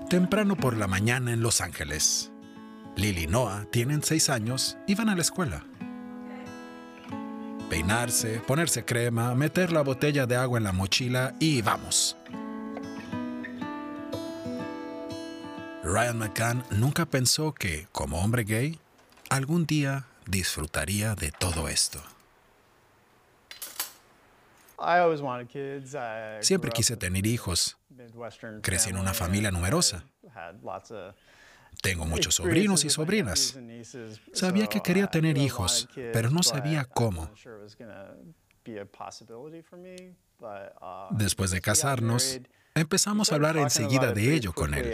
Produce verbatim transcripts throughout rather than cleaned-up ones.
Temprano por la mañana en Los Ángeles. Lily y Noah tienen seis años y van a la escuela. Peinarse, ponerse crema, meter la botella de agua en la mochila y ¡vamos! Ryan McCann nunca pensó que, como hombre gay, algún día disfrutaría de todo esto. Siempre quise tener hijos. Crecí en una familia numerosa. Tengo muchos sobrinos y sobrinas. Sabía que quería tener hijos, pero no sabía cómo. Después de casarnos, empezamos a hablar enseguida de ello con él.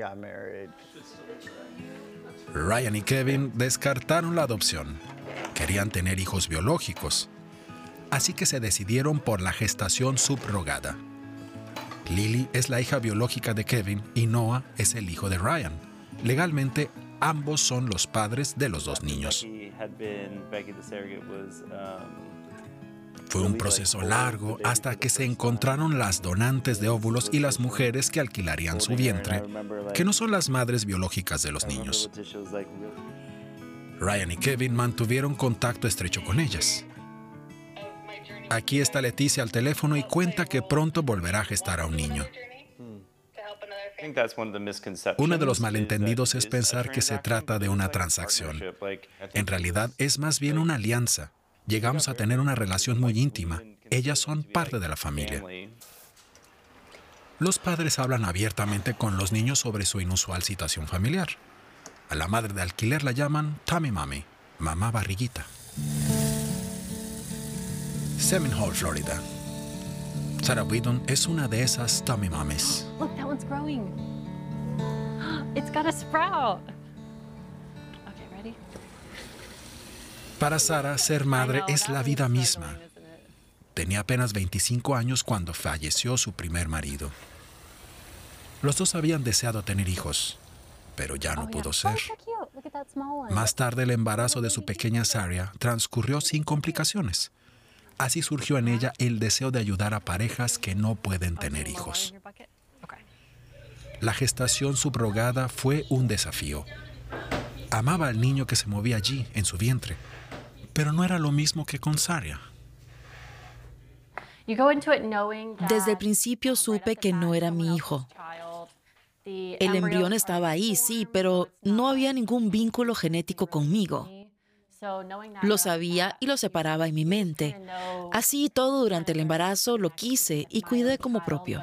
Ryan y Kevin descartaron la adopción. Querían tener hijos biológicos. Así que se decidieron por la gestación subrogada. Lily es la hija biológica de Kevin y Noah es el hijo de Ryan. Legalmente, ambos son los padres de los dos niños. Fue un proceso largo hasta que se encontraron las donantes de óvulos y las mujeres que alquilarían su vientre, que no son las madres biológicas de los niños. Ryan y Kevin mantuvieron contacto estrecho con ellas. Aquí está Leticia al teléfono y cuenta que pronto volverá a gestar a un niño. Uno de los malentendidos es pensar que se trata de una transacción. En realidad es más bien una alianza. Llegamos a tener una relación muy íntima. Ellas son parte de la familia. Los padres hablan abiertamente con los niños sobre su inusual situación familiar. A la madre de alquiler la llaman Tummy Mommy, mamá barriguita. Seminole, Florida. Sarah Whedon es una de esas tummy mommies. Look, that one's growing. It's got a sprout. Okay, ready? Para Sarah, ser madre es la vida misma. Tenía apenas veinticinco años cuando falleció su primer marido. Los dos habían deseado tener hijos, pero ya no pudo ser. Más tarde, el embarazo de su pequeña Sarah transcurrió sin complicaciones. Así surgió en ella el deseo de ayudar a parejas que no pueden tener hijos. La gestación subrogada fue un desafío. Amaba al niño que se movía allí, en su vientre, pero no era lo mismo que con Sarah. Desde el principio supe que no era mi hijo. El embrión estaba ahí, sí, pero no había ningún vínculo genético conmigo. Lo sabía y lo separaba en mi mente. Así todo durante el embarazo lo quise y cuidé como propio.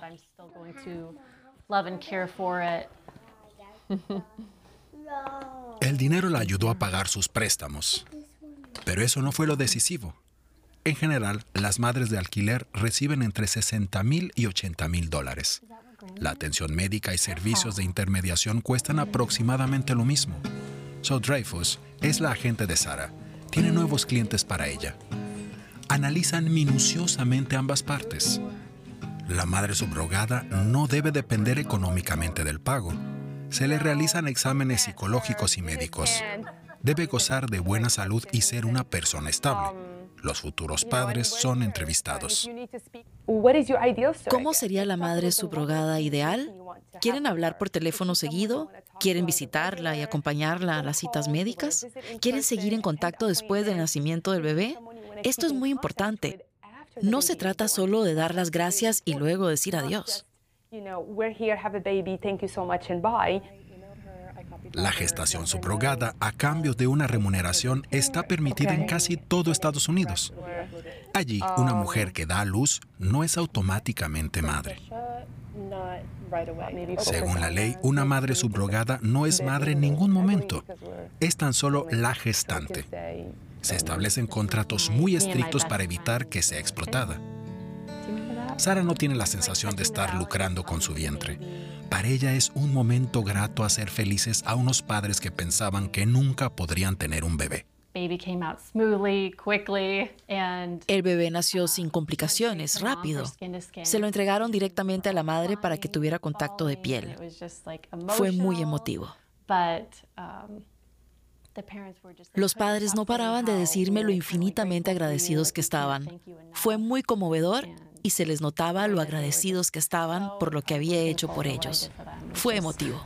El dinero la ayudó a pagar sus préstamos, pero eso no fue lo decisivo. En general, las madres de alquiler reciben entre sesenta mil y ochenta mil dólares. La atención médica y servicios de intermediación cuestan aproximadamente lo mismo. So Dreyfus es la agente de Sarah. Tiene nuevos clientes para ella. Analizan minuciosamente ambas partes. La madre subrogada no debe depender económicamente del pago. Se le realizan exámenes psicológicos y médicos. Debe gozar de buena salud y ser una persona estable. Los futuros padres son entrevistados. ¿Cómo sería la madre subrogada ideal? ¿Quieren hablar por teléfono seguido? ¿Quieren visitarla y acompañarla a las citas médicas? ¿Quieren seguir en contacto después del nacimiento del bebé? Esto es muy importante. No se trata solo de dar las gracias y luego decir adiós. La gestación subrogada a cambio de una remuneración está permitida en casi todo Estados Unidos. Allí, una mujer que da a luz no es automáticamente madre. Según la ley, una madre subrogada no es madre en ningún momento. Es tan solo la gestante. Se establecen contratos muy estrictos para evitar que sea explotada. Sarah no tiene la sensación de estar lucrando con su vientre. Para ella es un momento grato hacer felices a unos padres que pensaban que nunca podrían tener un bebé. El bebé nació sin complicaciones, rápido. Se lo entregaron directamente a la madre para que tuviera contacto de piel. Fue muy emotivo. Los padres no paraban de decirme lo infinitamente agradecidos que estaban. Fue muy conmovedor y se les notaba lo agradecidos que estaban por lo que había hecho por ellos. Fue emotivo.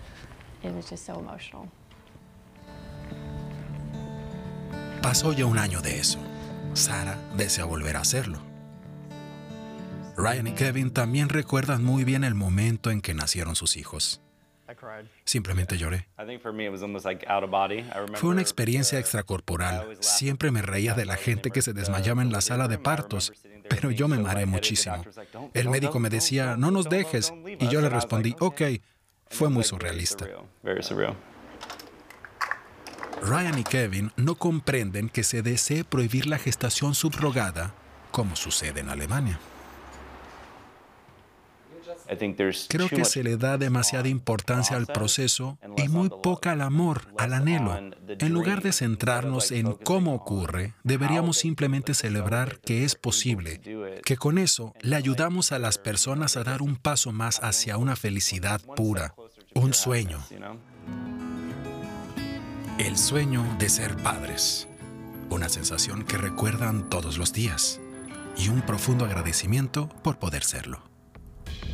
Pasó ya un año de eso. Sarah desea volver a hacerlo. Ryan y Kevin también recuerdan muy bien el momento en que nacieron sus hijos. Simplemente lloré. Fue una experiencia extracorporal. Siempre me reía de la gente que se desmayaba en la sala de partos, pero yo me mareé muchísimo. El médico me decía, no nos dejes, y yo le respondí, ok. Fue muy surrealista. Ryan y Kevin no comprenden que se desee prohibir la gestación subrogada, como sucede en Alemania. Creo que se le da demasiada importancia al proceso y muy poca al amor, al anhelo. En lugar de centrarnos en cómo ocurre, deberíamos simplemente celebrar que es posible, que con eso le ayudamos a las personas a dar un paso más hacia una felicidad pura, un sueño. El sueño de ser padres, una sensación que recuerdan todos los días y un profundo agradecimiento por poder serlo.